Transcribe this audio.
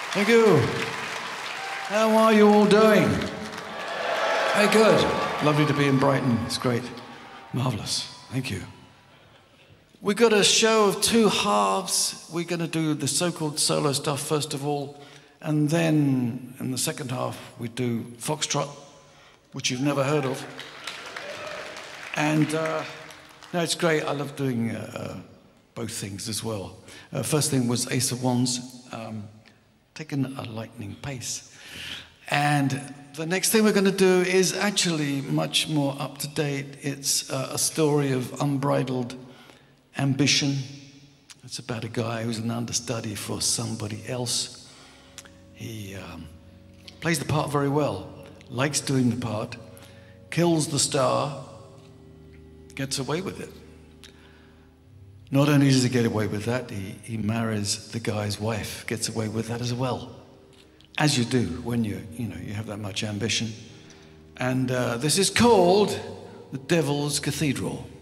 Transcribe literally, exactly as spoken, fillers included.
Thank you. How are you all doing? Very good. Lovely to be in Brighton. It's great. Marvellous. Thank you. We've got a show of two halves. We're going to do the so-called solo stuff first of all, and then in the second half we do Foxtrot, which you've never heard of. And uh, no, it's great. I love doing uh, both things as well. Uh, first thing was Ace of Wands, um, taking a lightning pace. And the next thing we're going to do is actually much more up to date. It's uh, a story of unbridled ambition. It's about a guy who's an understudy for somebody else. He um, plays the part very well, likes doing the part, kills the star, gets away with it. Not only does he get away with that, he, he marries the guy's wife, gets away with that as well. As you do when you, you know, you have that much ambition. And uh, this is called The Devil's Cathedral.